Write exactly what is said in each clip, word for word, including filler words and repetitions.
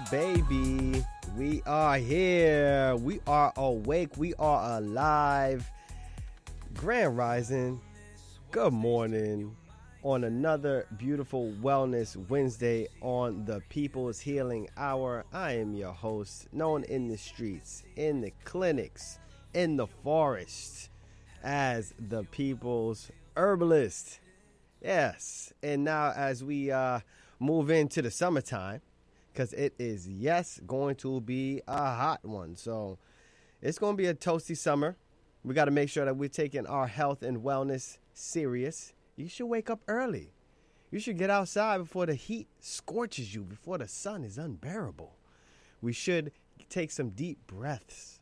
baby. We are here. We are awake. We are alive. Grand Rising. Good morning on another beautiful Wellness Wednesday on the People's Healing Hour. I am your host, known in the streets, in the clinics, in the forest, as the People's Herbalist. Yes. And now as we uh, move into the summertime, because it is, yes, going to be a hot one. So it's going to be a toasty summer. We got to make sure that we're taking our health and wellness serious. You should wake up early. You should get outside before the heat scorches you, before the sun is unbearable. We should take some deep breaths.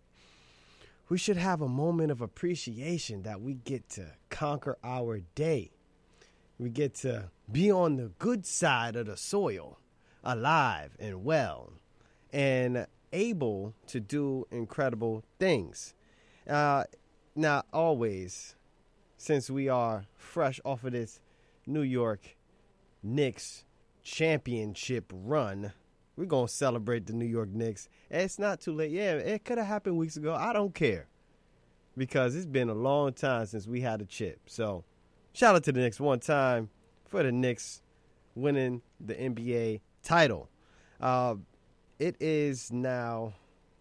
We should have a moment of appreciation that we get to conquer our day. We get to be on the good side of the soil, alive and well, and able to do incredible things. Uh, now, always, since we are fresh off of this New York Knicks championship run, we're going to celebrate the New York Knicks. And it's not too late. Yeah, it could have happened weeks ago. I don't care, because it's been a long time since we had a chip. So, shout out to the Knicks one time for the Knicks winning the N B A title. Uh, it is now,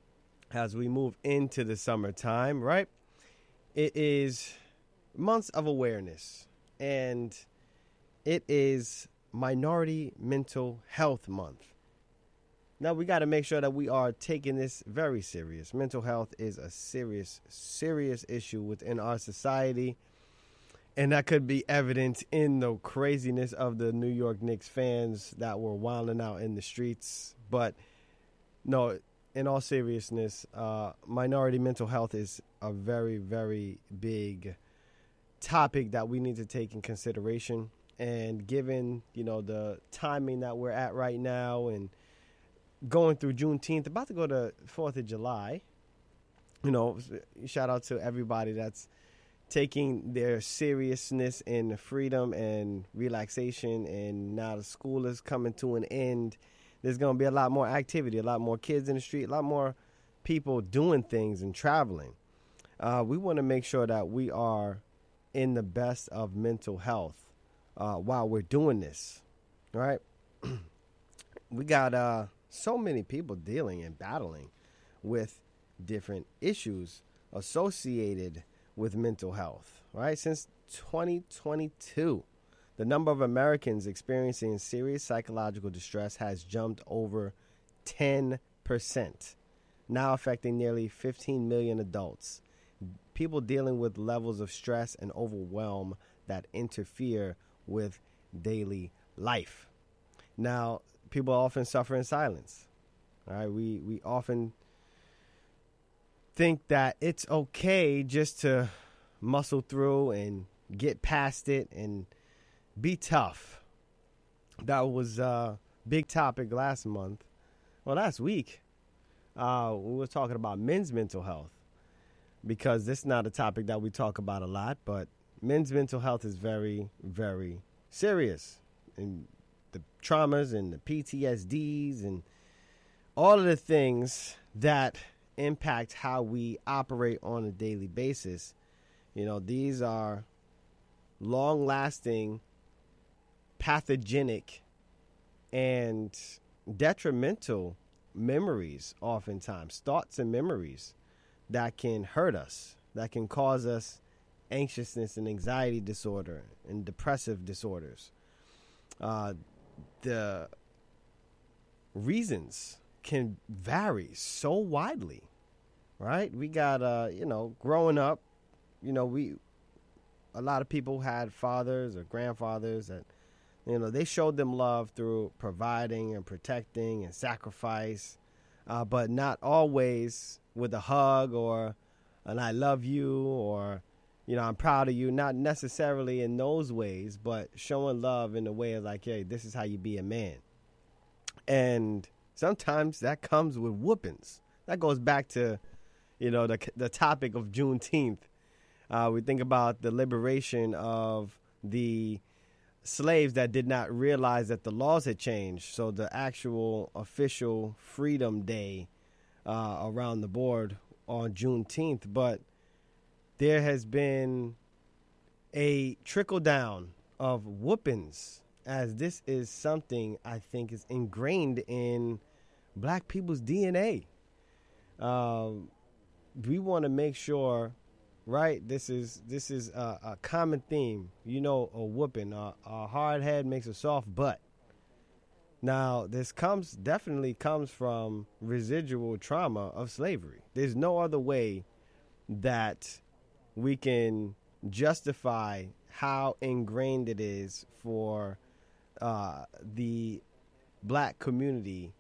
as we move into the summertime, right? It is months of awareness, and it is Minority Mental Health Month. Now, we got to make sure that we are taking this very serious. Mental health is a serious, serious issue within our society. And that could be evident in the craziness of the New York Knicks fans that were wilding out in the streets. But no, in all seriousness, uh, minority mental health is a very, very big topic that we need to take in consideration. And given, you know, the timing that we're at right now and going through Juneteenth, about to go to fourth of July, you know, shout out to everybody that's taking their seriousness and freedom and relaxation, and now the school is coming to an end. There's going to be a lot more activity, a lot more kids in the street, a lot more people doing things and traveling. Uh, we want to make sure that we are in the best of mental health uh, while we're doing this, right? We got uh, so many people dealing and battling with different issues associated with mental health, right? Since twenty twenty-two, the number of Americans experiencing serious psychological distress has jumped over ten percent, now affecting nearly fifteen million adults. People dealing with levels of stress and overwhelm that interfere with daily life. Now, people often suffer in silence, all right? We, we often think that it's okay just to muscle through and get past it and be tough. That was a big topic last month. Well, last week, uh, we were talking about men's mental health, because this is not a topic that we talk about a lot, but men's mental health is very, very serious. And the traumas and the P T S Ds and all of the things that impact how we operate on a daily basis. You know, these are long-lasting, pathogenic, and detrimental memories, oftentimes, thoughts and memories that can hurt us, that can cause us anxiousness and anxiety disorder and depressive disorders. Uh, the reasons can vary so widely, right? We got, uh, you know, growing up, you know, we, a lot of people had fathers or grandfathers that, you know, they showed them love through providing and protecting and sacrifice, uh, but not always with a hug or an I love you or, you know, I'm proud of you. Not necessarily in those ways, but showing love in a way of like, hey, this is how you be a man. And sometimes that comes with whoopings. That goes back to, you know, the the topic of Juneteenth. Uh, we think about the liberation of the slaves that did not realize that the laws had changed. So the actual official Freedom Day uh, around the board on Juneteenth. But there has been a trickle down of whoopings, as this is something I think is ingrained in black people's D N A. Um, we want to make sure, right? This is this is a, a common theme. You know, a whooping, a, a hard head makes a soft butt. Now, this comes definitely comes from residual trauma of slavery. There's no other way that we can justify how ingrained it is for uh, the black community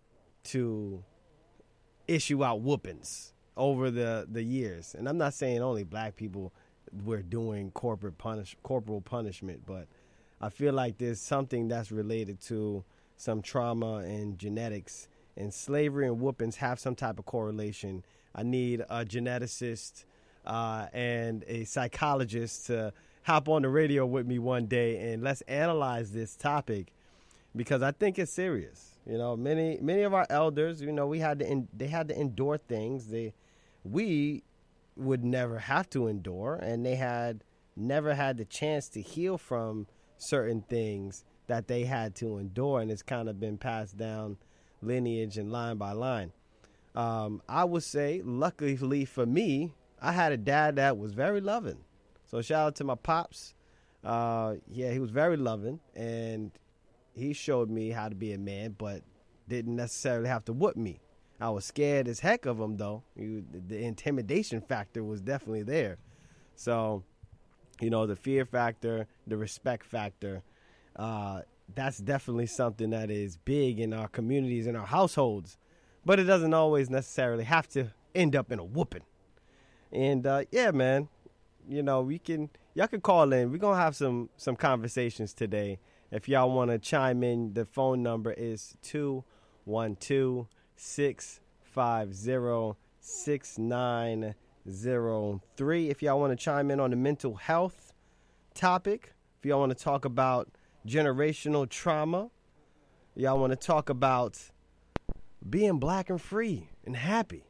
to issue out whoopings over the, the years. And I'm not saying only black people were doing corporate punish, corporal punishment, but I feel like there's something that's related to some trauma and genetics, and slavery and whoopings have some type of correlation. I need a geneticist uh, and a psychologist to hop on the radio with me one day, and let's analyze this topic, because I think it's serious. You know, many many of our elders, you know, we had to in, they had to endure things they we would never have to endure, and they had never had the chance to heal from certain things that they had to endure, and it's kind of been passed down lineage and line by line. Um, I would say, luckily for me, I had a dad that was very loving. So shout out to my pops. Uh, yeah, he was very loving, and he showed me how to be a man, but didn't necessarily have to whoop me. I was scared as heck of him, though. He, the intimidation factor was definitely there. So, you know, the fear factor, the respect factor, uh, that's definitely something that is big in our communities, in our households. But it doesn't always necessarily have to end up in a whooping. And, uh, yeah, man, you know, we can, y'all can call in. We're going to have some, some conversations today. If y'all want to chime in, the phone number is two one two, six five zero, six nine zero three. If y'all want to chime in on the mental health topic, if y'all want to talk about generational trauma, y'all want to talk about being black and free and happy.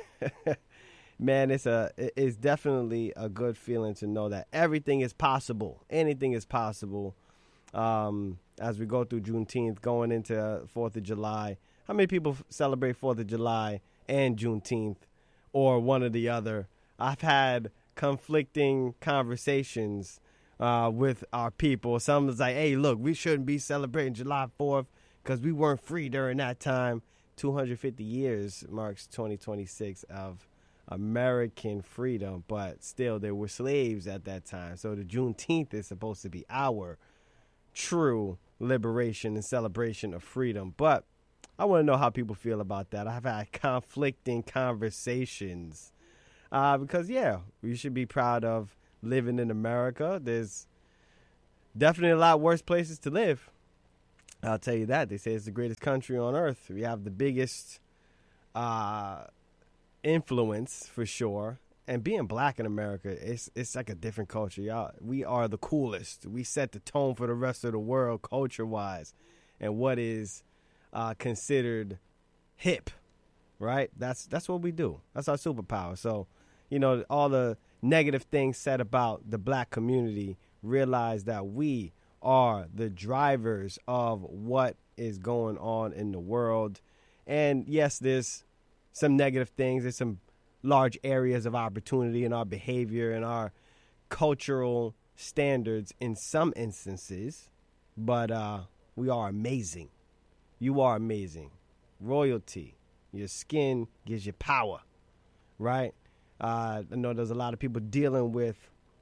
Man, it's a it's definitely a good feeling to know that everything is possible. Anything is possible. Um, as we go through Juneteenth, going into fourth of July. How many people f- celebrate fourth of July and Juneteenth, or one or the other? I've had conflicting conversations uh, with our people. Someone's like, hey, look, we shouldn't be celebrating July fourth because we weren't free during that time. two hundred fifty years marks twenty twenty-six of American freedom, but still there were slaves at that time. So the Juneteenth is supposed to be our true liberation and celebration of freedom. But I want to know how people feel about that. I've had conflicting conversations uh, because, yeah, we should be proud of living in America. There's definitely a lot worse places to live. I'll tell you that. They say it's the greatest country on earth. We have the biggest uh, influence for sure. And being black in America, it's it's like a different culture, y'all. We are the coolest. We set the tone for the rest of the world culture-wise, and what is uh, considered hip, right? That's that's what we do. That's our superpower. So, you know, all the negative things said about the black community, realize that we are the drivers of what is going on in the world. And yes, there's some negative things. There's some large areas of opportunity in our behavior and our cultural standards in some instances, but uh, we are amazing. You are amazing. Royalty. Your skin gives you power, right? Uh, I know there's a lot of people dealing with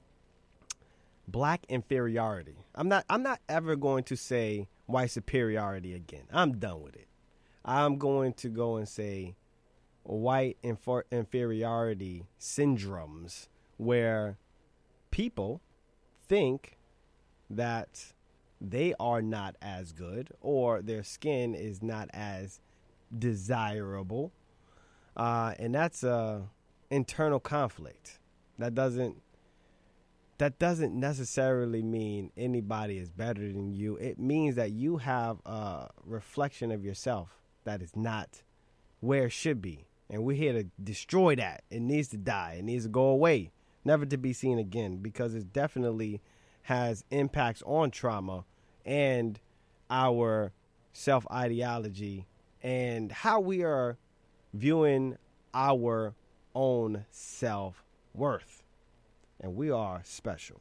black inferiority. I'm not. I'm not ever going to say white superiority again. I'm done with it. I'm going to go and say white infor- inferiority syndromes, where people think that they are not as good or their skin is not as desirable. Uh, and that's a internal conflict that doesn't that doesn't necessarily mean anybody is better than you. It means that you have a reflection of yourself that is not where it should be. And we're here to destroy that. It needs to die. It needs to go away, never to be seen again, because it definitely has impacts on trauma and our self-ideology and how we are viewing our own self-worth. And we are special.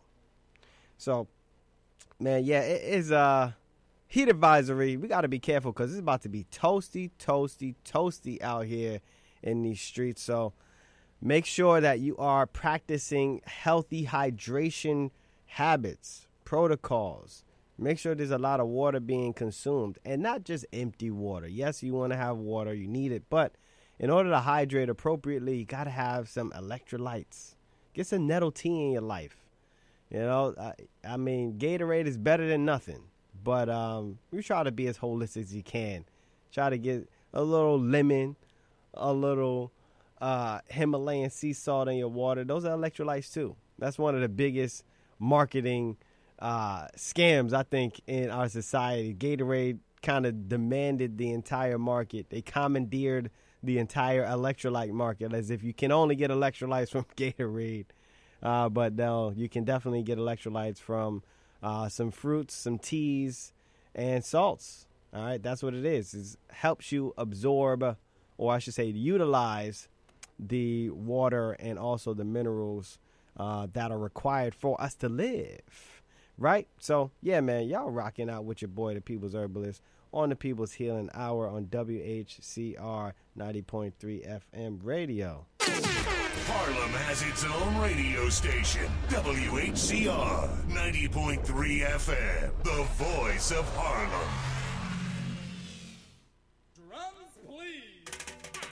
So, man, yeah, it is a heat advisory. We got to be careful because it's about to be toasty, toasty, toasty out here in these streets. So make sure that you are practicing healthy hydration habits, protocols. Make sure there's a lot of water being consumed and not just empty water. Yes, you want to have water. You need it. But in order to hydrate appropriately, you got to have some electrolytes. Get some nettle tea in your life. You know, I, I mean, Gatorade is better than nothing. But um, you try to be as holistic as you can. Try to get a little lemon, a little uh, Himalayan sea salt in your water. Those are electrolytes, too. That's one of the biggest marketing uh, scams, I think, in our society. Gatorade kind of demanded the entire market. They commandeered the entire electrolyte market as if you can only get electrolytes from Gatorade. Uh, but no, you can definitely get electrolytes from uh, some fruits, some teas, and salts. All right, that's what it is. It helps you absorb, or I should say utilize, the water and also the minerals uh, that are required for us to live. Right? So, yeah, man, y'all rocking out with your boy, the People's Herbalist, on the People's Healing Hour on W H C R ninety point three F M radio. Harlem has its own radio station, W H C R ninety point three F M, the voice of Harlem.